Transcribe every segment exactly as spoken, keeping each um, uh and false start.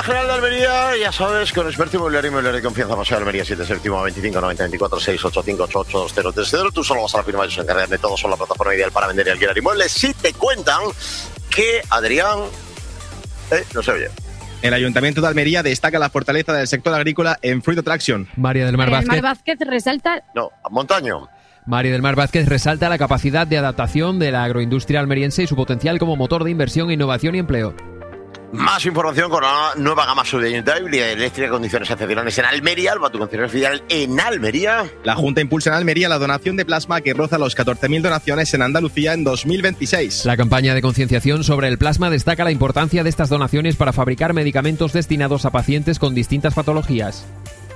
General de Almería, ya sabes, con experto inmobiliario y inmobiliario de confianza, Paseo de Almería, siete séptimo, veinticinco noventa veinticuatro seis ocho cinco ocho ocho dos cero tres cero. Tú solo vas a la firma y se encargan de todo. Son la plataforma ideal para vender y alquilar inmuebles. Si te cuentan que, Adrián, eh, no se oye. El Ayuntamiento de Almería destaca la fortaleza del sector agrícola en Fruit Attraction. María del Mar María del Vázquez. Mar Vázquez resalta... No, Montaño. María del Mar Vázquez resalta la capacidad de adaptación de la agroindustria almeriense y su potencial como motor de inversión, innovación y empleo. Más información con la nueva gama sub de habilidad eléctrica, condiciones excepcionales en Almería, Alba, tu condiciones filial en Almería. La Junta impulsa en Almería la donación de plasma que roza los catorce mil donaciones en Andalucía en dos mil veintiséis. La campaña de concienciación sobre el plasma destaca la importancia de estas donaciones para fabricar medicamentos destinados a pacientes con distintas patologías.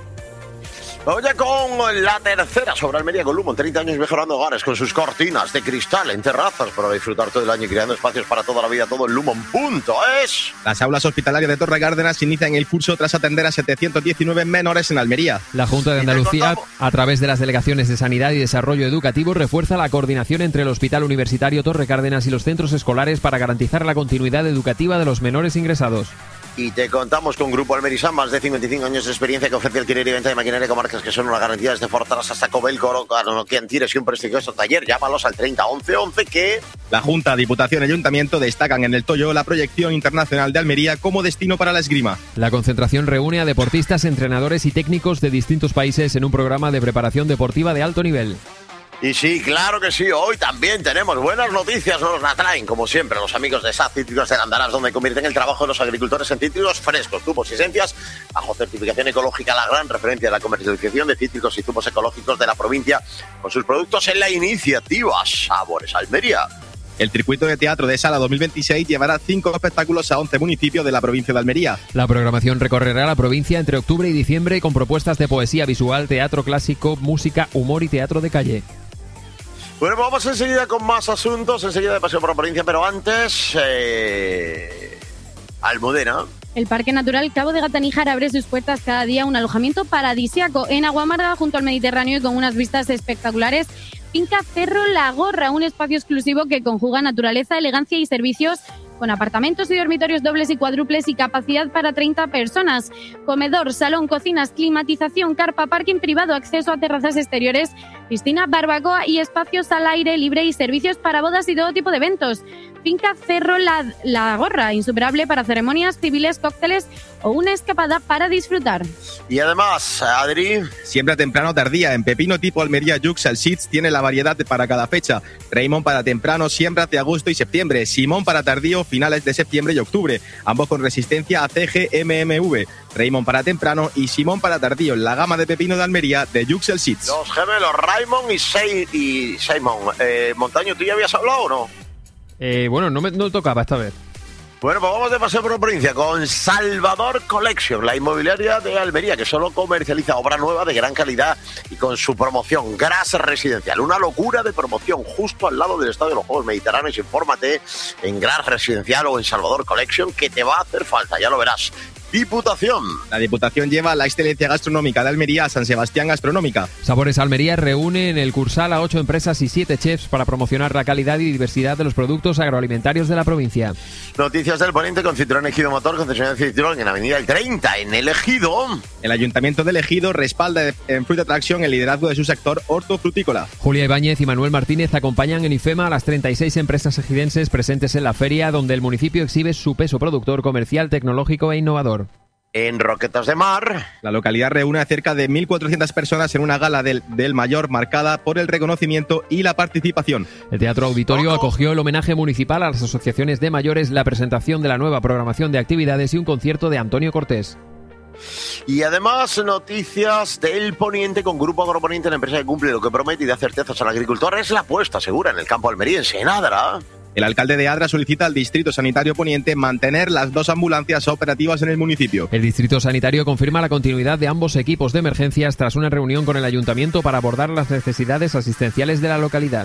Vamos ya con la tercera sobre Almería con Lumon. treinta años mejorando hogares con sus cortinas de cristal en terrazas para disfrutar todo el año y creando espacios para toda la vida. Todo en lumon punto es. Las aulas hospitalarias de Torre Cárdenas inician el curso tras atender a setecientos diecinueve menores en Almería. La Junta de Andalucía, a través de las delegaciones de Sanidad y Desarrollo Educativo, refuerza la coordinación entre el Hospital Universitario Torre Cárdenas y los centros escolares para garantizar la continuidad educativa de los menores ingresados. Y te contamos con Grupo Almerisán, más de cincuenta y cinco años de experiencia que ofrece alquiler y venta de maquinaria con marcas que son una garantía desde Fortras hasta Covelco, Nokian Tires y un prestigioso taller. Llámalos al treinta once once que... La Junta, Diputación y Ayuntamiento destacan en el Toyo la proyección internacional de Almería como destino para la esgrima. La concentración reúne a deportistas, entrenadores y técnicos de distintos países en un programa de preparación deportiva de alto nivel. Y sí, claro que sí, hoy también tenemos buenas noticias, nos la traen, como siempre, los amigos de S A C Cítricos de Landarás, donde convierten el trabajo de los agricultores en cítricos frescos, zumos y esencias, bajo certificación ecológica, la gran referencia de la comercialización de cítricos y zumos ecológicos de la provincia, con sus productos en la iniciativa Sabores Almería. El circuito de teatro de Sala dos mil veintiséis llevará cinco espectáculos a once municipios de la provincia de Almería. La programación recorrerá la provincia entre octubre y diciembre con propuestas de poesía visual, teatro clásico, música, humor y teatro de calle. Bueno, pues vamos enseguida con más asuntos, enseguida de paseo por la provincia, pero antes, eh, Almudena. El Parque Natural Cabo de Gata-Níjar abre sus puertas cada día, un alojamiento paradisíaco en Aguamarga junto al Mediterráneo y con unas vistas espectaculares. Finca Cerro La Gorra, un espacio exclusivo que conjuga naturaleza, elegancia y servicios con apartamentos y dormitorios dobles y cuádruples y capacidad para treinta personas. Comedor, salón, cocinas, climatización, carpa, parking privado, acceso a terrazas exteriores, piscina, barbacoa y espacios al aire libre y servicios para bodas y todo tipo de eventos. Finca Cerro La, La Gorra, insuperable para ceremonias civiles, cócteles o una escapada para disfrutar. Y además, Adri... Siembra temprano tardía. En pepino tipo Almería Yuxal Seeds tiene la variedad para cada fecha. Raymond para temprano, siembras de agosto y septiembre. Simón para tardío, finales de septiembre y octubre. Ambos con resistencia a C G M M V. Raymond para temprano y Simón para tardío. La gama de pepino de Almería de Yuxal Seeds. Los gemelos Raymond y, Sei, y Simon. Eh, Montaño, ¿tú ya habías hablado o no? Eh, bueno, no me no tocaba esta vez. Bueno, pues vamos de paseo por la provincia con Salvador Collection, la inmobiliaria de Almería, que solo comercializa obra nueva de gran calidad y con su promoción Gras Residencial. Una locura de promoción justo al lado del Estadio de los Juegos Mediterráneos. Infórmate en Gras Residencial o en Salvador Collection, que te va a hacer falta, ya lo verás. Diputación. La Diputación lleva la excelencia gastronómica de Almería a San Sebastián Gastronómica. Sabores Almería reúne en el Cursal a ocho empresas y siete chefs para promocionar la calidad y diversidad de los productos agroalimentarios de la provincia. Noticias del Poniente con Citroën Ejido Motor, concesionaria de Citroën en Avenida El treinta, en El Ejido. El Ayuntamiento de El Ejido respalda en Fruit Attraction el liderazgo de su sector hortofrutícola. Julia Ibáñez y Manuel Martínez acompañan en IFEMA a las treinta y seis empresas ejidenses presentes en la feria, donde el municipio exhibe su peso productor, comercial, tecnológico e innovador. En Roquetas de Mar. La localidad reúne a cerca de mil cuatrocientas personas en una gala del, del Mayor marcada por el reconocimiento y la participación. El Teatro Auditorio acogió el homenaje municipal a las asociaciones de mayores, la presentación de la nueva programación de actividades y un concierto de Antonio Cortés. Y además noticias del Poniente con Grupo Agroponiente, la empresa que cumple lo que promete y da certezas al agricultor. Es la apuesta segura en el campo almeriense, en Adra. El alcalde de Adra solicita al Distrito Sanitario Poniente mantener las dos ambulancias operativas en el municipio. El Distrito Sanitario confirma la continuidad de ambos equipos de emergencias tras una reunión con el Ayuntamiento para abordar las necesidades asistenciales de la localidad.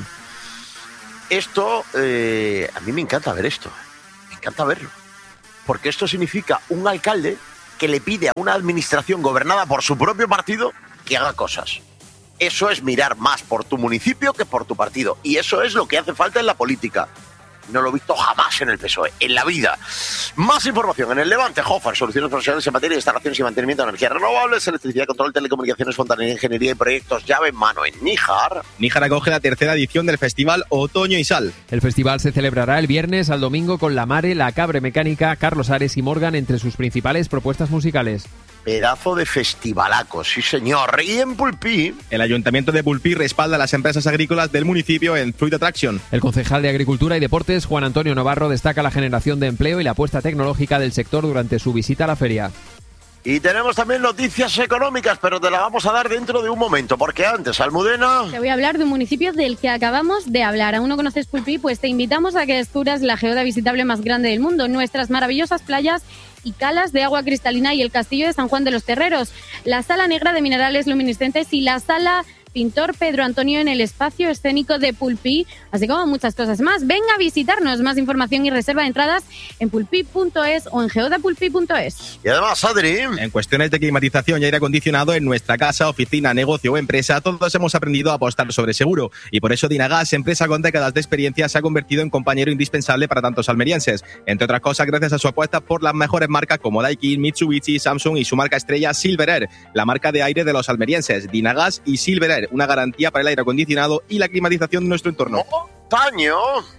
Esto, eh, a mí me encanta ver esto, me encanta verlo, porque esto significa un alcalde que le pide a una administración gobernada por su propio partido que haga cosas. Eso es mirar más por tu municipio que por tu partido, y eso es lo que hace falta en la política. No lo he visto jamás en el P S O E, en la vida. Más información en el Levante. Hofer, soluciones profesionales en materia de instalaciones y mantenimiento de energías renovables, electricidad, control, telecomunicaciones, fontanería, ingeniería y proyectos llave en mano. En Níjar. Níjar acoge la tercera edición del Festival Otoño y Sal. El festival se celebrará el viernes al domingo con La Mare, La Cabre Mecánica, Carlos Ares y Morgan entre sus principales propuestas musicales. Pedazo de festivalaco, sí señor. Y en Pulpí, el Ayuntamiento de Pulpí respalda a las empresas agrícolas del municipio en Fruit Attraction. El concejal de Agricultura y Deportes, Juan Antonio Navarro, destaca la generación de empleo y la apuesta tecnológica del sector durante su visita a la feria. Y tenemos también noticias económicas, pero te las vamos a dar dentro de un momento, porque antes, Almudena... Te voy a hablar de un municipio del que acabamos de hablar. ¿Aún no conoces Pulpí? Pues te invitamos a que descubras la geoda visitable más grande del mundo, nuestras maravillosas playas y calas de agua cristalina y el castillo de San Juan de los Terreros, la sala negra de minerales luminiscentes y la sala pintor Pedro Antonio en el espacio escénico de Pulpí, así como muchas cosas más. Venga a visitarnos. Más información y reserva de entradas en pulpí punto es o en geodapulpí punto es. Y además, Adri, en cuestiones de climatización y aire acondicionado en nuestra casa, oficina, negocio o empresa, todos hemos aprendido a apostar sobre seguro. Y por eso Dynagas, empresa con décadas de experiencia, se ha convertido en compañero indispensable para tantos almerienses. Entre otras cosas, gracias a su apuesta por las mejores marcas como Daikin, Mitsubishi, Samsung y su marca estrella Silverair, la marca de aire de los almerienses. Dynagas y Silverair, una garantía para el aire acondicionado y la climatización de nuestro entorno. Montaño.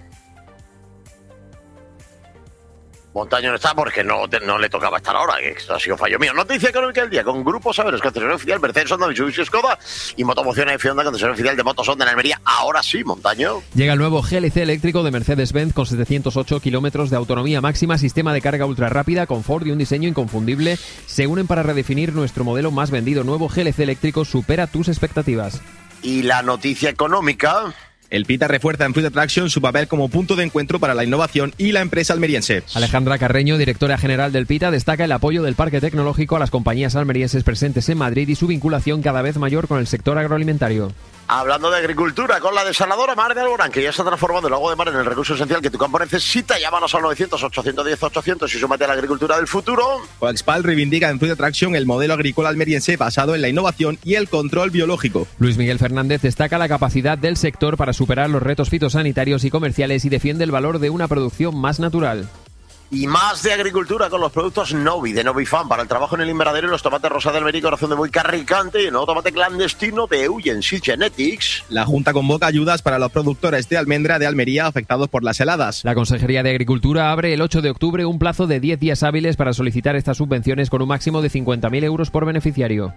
Montaño no está porque no, te, no le tocaba estar ahora, que esto ha sido fallo mío. Noticia económica del día con Grupo Saberes, concesionario oficial Mercedes, Honda, Mitsubishi, Skoda y Motomoción F Honda, concesionario oficial de Motos Honda en Almería. Ahora sí, Montaño. Llega el nuevo G L C eléctrico de Mercedes-Benz con setecientos ocho kilómetros de autonomía máxima, sistema de carga ultra rápida, confort y un diseño inconfundible. Se unen para redefinir nuestro modelo más vendido. Nuevo G L C eléctrico supera tus expectativas. Y la noticia económica... El Pita refuerza en Fruit Attraction su papel como punto de encuentro para la innovación y la empresa almeriense. Alejandra Carreño, directora general del Pita, destaca el apoyo del parque tecnológico a las compañías almerienses presentes en Madrid y su vinculación cada vez mayor con el sector agroalimentario. Hablando de agricultura, con la desaladora Mar de Alborán, que ya está transformando el agua de mar en el recurso esencial que tu campo necesita. Llámanos al novecientos, ochocientos diez, ochocientos y súmate a la agricultura del futuro. Coexpal reivindica en Fruit Attraction el modelo agrícola almeriense basado en la innovación y el control biológico. Luis Miguel Fernández destaca la capacidad del sector para superar los retos fitosanitarios y comerciales y defiende el valor de una producción más natural. Y más de agricultura con los productos Novi de Novifan para el trabajo en el invernadero y los tomates rosa de Almería, corazón de buey carricante y el nuevo tomate clandestino de Eugen Seed Genetics. La Junta convoca ayudas para los productores de almendra de Almería afectados por las heladas. La Consejería de Agricultura abre el ocho de octubre un plazo de diez días hábiles para solicitar estas subvenciones con un máximo de cincuenta mil euros por beneficiario.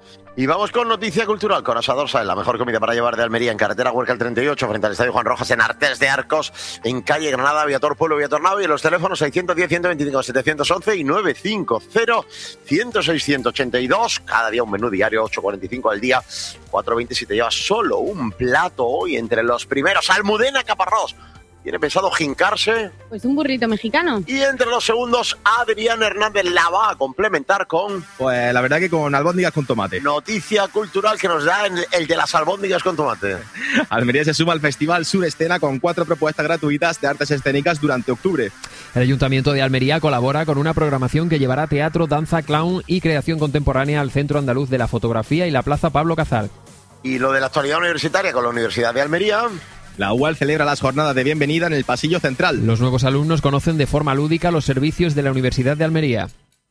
Y vamos con noticia cultural con Asador Saez, la mejor comida para llevar de Almería, en carretera Huerca el treinta y ocho, frente al Estadio Juan Rojas, en Artés de Arcos, en calle Granada, Viator Pueblo, Viator Nava, y en los teléfonos seiscientos diez, ciento veinticinco, setecientos once y nueve cinco cero, cien seis, ciento ochenta y dos. Cada día un menú diario, ocho cuarenta y cinco al día, cuatro veinte si te llevas solo un plato hoy entre los primeros. Almudena Caparrós tiene pensado jincarse. Pues un burrito mexicano. Y entre los segundos, Adrián Hernández la va a complementar con... Pues la verdad que con albóndigas con tomate. Noticia cultural que nos da el de las albóndigas con tomate. Almería se suma al Festival Sur Escena con cuatro propuestas gratuitas de artes escénicas durante octubre. El Ayuntamiento de Almería colabora con una programación que llevará teatro, danza, clown y creación contemporánea al Centro Andaluz de la Fotografía y la Plaza Pablo Cazal. Y lo de la actualidad universitaria con la Universidad de Almería... La U A L celebra las jornadas de bienvenida en el pasillo central. Los nuevos alumnos conocen de forma lúdica los servicios de la Universidad de Almería.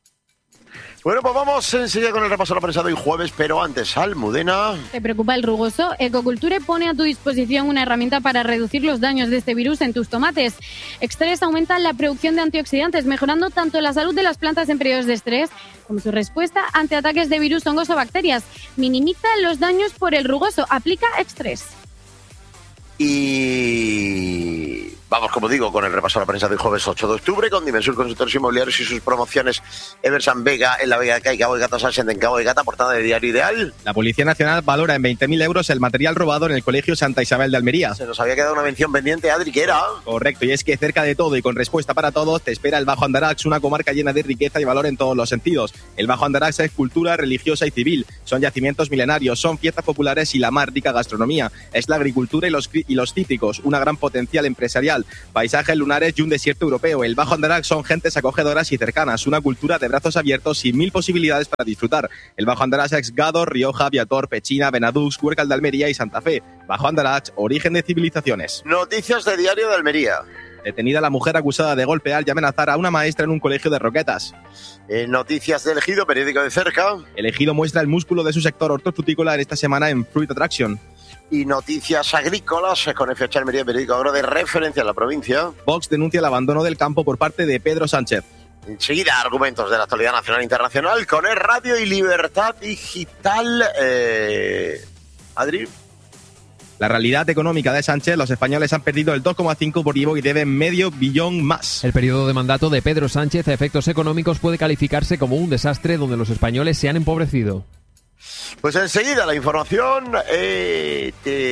Bueno, pues vamos enseguida con el repaso de la prensa de hoy jueves, pero antes, Almudena... ¿Te preocupa el rugoso? Ecoculture pone a tu disposición una herramienta para reducir los daños de este virus en tus tomates. Extres aumenta la producción de antioxidantes, mejorando tanto la salud de las plantas en periodos de estrés como su respuesta ante ataques de virus, hongos o bacterias. Minimiza los daños por el rugoso. Aplica Extres. Y vamos, como digo, con el repaso a la prensa de jueves ocho de octubre, con Dimensur Consultores Inmobiliarios y sus promociones Eversan Vega en la Vega de Cai, Cabo de Gata, Sánchez en Cabo de Gata, portada de Diario Ideal. La Policía Nacional valora en veinte mil euros el material robado en el Colegio Santa Isabel de Almería. Se nos había quedado una mención pendiente, Adri, que era... Correcto, y es que cerca de todo y con respuesta para todos te espera el Bajo Andarax, una comarca llena de riqueza y valor en todos los sentidos. El Bajo Andarax es cultura religiosa y civil, son yacimientos milenarios, son fiestas populares y la más rica gastronomía. Es la agricultura y los, y los cítricos, una gran potencial empresarial, paisajes lunares y un desierto europeo. El Bajo Andarax son gentes acogedoras y cercanas, una cultura de brazos abiertos y mil posibilidades para disfrutar. El Bajo Andarax es Gádor, Rioja, Viator, Pechina, Benadux, Huércal de Almería y Santa Fe. Bajo Andarax, origen de civilizaciones. Noticias de Diario de Almería. Detenida la mujer acusada de golpear y amenazar a una maestra en un colegio de Roquetas. En noticias del Ejido, periódico de cerca. El Ejido muestra el músculo de su sector hortofrutícola en esta semana en Fruit Attraction. Y noticias agrícolas con F ocho Almería, periódico agro de referencia en la provincia. Vox denuncia el abandono del campo por parte de Pedro Sánchez. Enseguida, argumentos de la actualidad nacional e internacional con el Radio y Libertad Digital. Eh... Adri. La realidad económica de Sánchez, los españoles han perdido el dos coma cinco por IVA y deben medio billón más. El periodo de mandato de Pedro Sánchez a efectos económicos puede calificarse como un desastre donde los españoles se han empobrecido. Pues enseguida la información eh,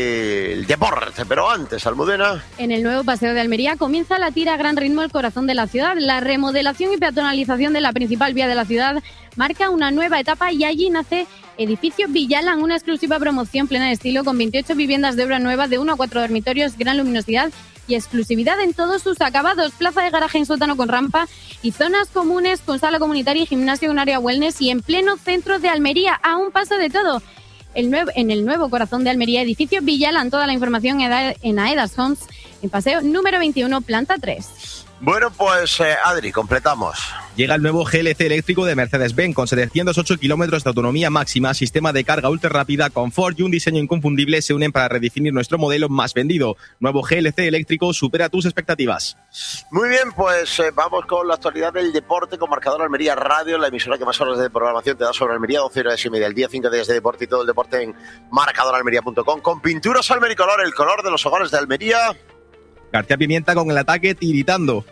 del deporte, pero antes, Almudena. En el nuevo paseo de Almería comienza a latir a gran ritmo el corazón de la ciudad. La remodelación y peatonalización de la principal vía de la ciudad marca una nueva etapa y allí nace Edificio Villalan, una exclusiva promoción plena de estilo con veintiocho viviendas de obra nueva de uno a cuatro dormitorios, gran luminosidad y exclusividad en todos sus acabados. Plaza de garaje en sótano con rampa y zonas comunes con sala comunitaria y gimnasio con área wellness y en pleno centro de Almería, a un paso de todo. El nuevo, en el nuevo corazón de Almería, Edificio Villalan, toda la información en Aedas Homes, en paseo número veintiuno, planta tres. Bueno, pues eh, Adri, completamos. Llega el nuevo G L C eléctrico de Mercedes-Benz con setecientos ocho kilómetros de autonomía máxima, sistema de carga ultra rápida, confort y un diseño inconfundible se unen para redefinir nuestro modelo más vendido. Nuevo G L C eléctrico supera tus expectativas. Muy bien, pues eh, vamos con la actualidad del deporte con Marcador Almería Radio, la emisora que más horas de programación te da sobre Almería, doce horas y media al día, cinco días de deporte y todo el deporte en marcador almería punto com con Pinturas Almericolor, el color de los hogares de Almería. García Pimienta con el ataque tiritando.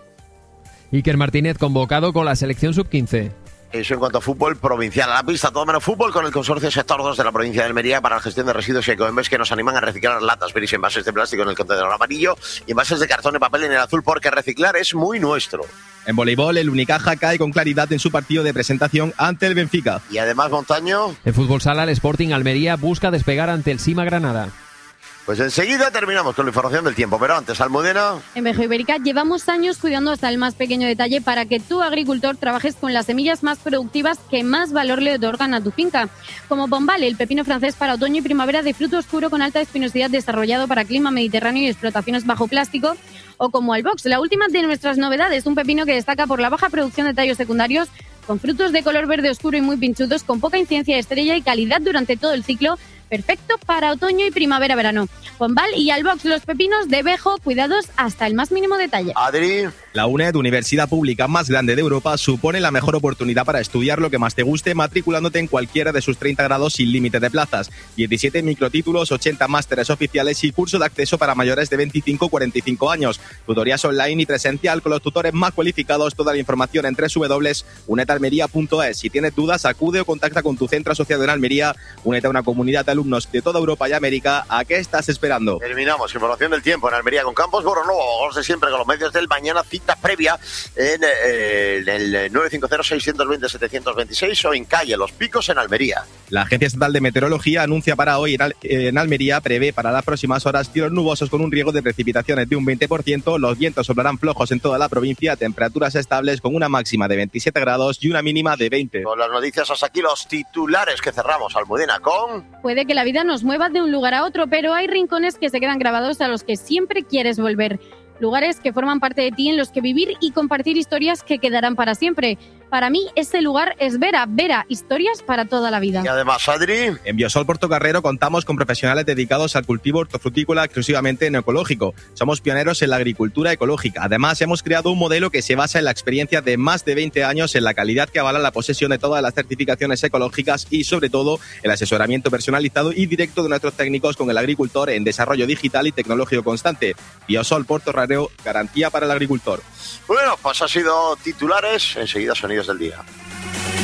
Iker Martínez convocado con la selección sub quince. Eso en cuanto a fútbol provincial. A la pista, todo menos fútbol con el consorcio Sector dos de la provincia de Almería para la gestión de residuos y ecoembes que nos animan a reciclar latas, beris y envases de plástico en el contenedor amarillo y envases de cartón y papel en el azul, porque reciclar es muy nuestro. En voleibol, el Unicaja cae con claridad en su partido de presentación ante el Benfica. Y además, Montaño. En fútbol sala, el Sporting Almería busca despegar ante el Sima Granada. Pues enseguida terminamos con la información del tiempo, pero antes, Almudena. En Vejo Ibérica llevamos años cuidando hasta el más pequeño detalle para que tú, agricultor, trabajes con las semillas más productivas que más valor le otorgan a tu finca. Como Bombal, el pepino francés para otoño y primavera de fruto oscuro con alta espinosidad desarrollado para clima mediterráneo y explotaciones bajo plástico. O como Albox, la última de nuestras novedades, un pepino que destaca por la baja producción de tallos secundarios, con frutos de color verde oscuro y muy pinchudos, con poca incidencia de estrella y calidad durante todo el ciclo, perfecto para otoño y primavera-verano. Bombal y Albox, los pepinos de Vejo, cuidados hasta el más mínimo detalle. Adri. La UNED, universidad pública más grande de Europa, supone la mejor oportunidad para estudiar lo que más te guste, matriculándote en cualquiera de sus treinta grados sin límite de plazas. diecisiete microtítulos, ochenta másteres oficiales y curso de acceso para mayores de veinticinco a cuarenta y cinco años. Tutorías online y presencial con los tutores más cualificados. Toda la información en doble u doble u doble u punto uned almería punto es. Si tienes dudas, acude o contacta con tu centro asociado en Almería. Únete a una comunidad de alumnos de toda Europa y América. ¿A qué estás esperando? Terminamos. Información del tiempo en Almería con Campos Borronuevo. Vamos de siempre con los medios del mañana. Cita previa en, eh, en el nueve cinco cero, seis dos cero, siete dos seis o en calle Los Picos en Almería. La Agencia Estatal de Meteorología anuncia para hoy en, Al en Almería, prevé para las próximas horas cielos nubosos con un riesgo de precipitaciones de un veinte por ciento. Los vientos soplarán flojos en toda la provincia. Temperaturas estables con una máxima de veintisiete grados y una mínima de veinte. Con las noticias hasta aquí los titulares que cerramos. Almudena con... Puede que la vida nos mueva de un lugar a otro, pero hay rincones que se quedan grabados a los que siempre quieres volver. Lugares que forman parte de ti en los que vivir y compartir historias que quedarán para siempre. Para mí, ese lugar es Vera. Vera, historias para toda la vida. Y además, Adri... En Biosol Portocarrero contamos con profesionales dedicados al cultivo hortofrutícola exclusivamente en ecológico. Somos pioneros en la agricultura ecológica. Además, hemos creado un modelo que se basa en la experiencia de más de veinte años, en la calidad que avala la posesión de todas las certificaciones ecológicas y, sobre todo, el asesoramiento personalizado y directo de nuestros técnicos con el agricultor en desarrollo digital y tecnológico constante. Biosol Portocarrero, garantía para el agricultor. Bueno, pues ha sido titulares, enseguida sonidos del día.